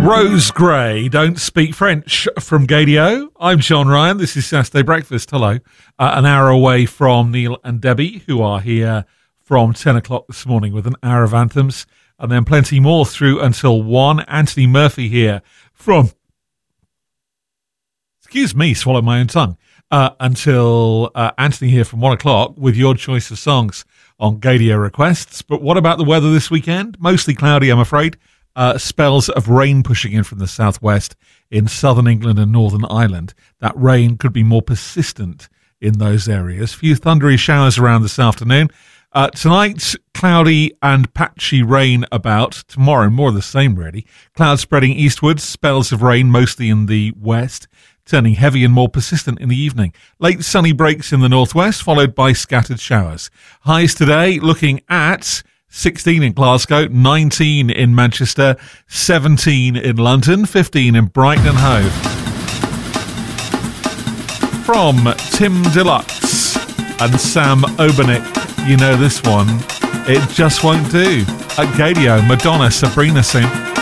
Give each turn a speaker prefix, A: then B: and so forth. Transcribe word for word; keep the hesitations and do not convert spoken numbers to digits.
A: Rose Gray, Don't Speak French from Gadio. I'm John Ryan. This is Saturday Breakfast. Hello. Uh, an hour away from Neil and Debbie, who are here from ten o'clock this morning with an hour of anthems. And then plenty more through until one. Anthony Murphy here from... Excuse me, swallow my own tongue. Uh, until uh, Anthony here from one o'clock with your choice of songs on Gadio Requests. But what about the weather this weekend? Mostly cloudy, I'm afraid. Uh, spells of rain pushing in from the southwest in southern England and Northern Ireland. That rain could be more persistent in those areas. Few thundery showers around this afternoon. Uh, tonight, cloudy and patchy rain about. Tomorrow, more of the same, really. Clouds spreading eastwards, spells of rain mostly in the west, turning heavy and more persistent in the evening. Late sunny breaks in the northwest, followed by scattered showers. Highs today looking at sixteen in Glasgow, nineteen in Manchester, seventeen in London, fifteen in Brighton and Hove. From Tim Deluxe and Sam Obernick, you know this one, It Just Won't Do. At Gadio, Madonna, Sabrina soon.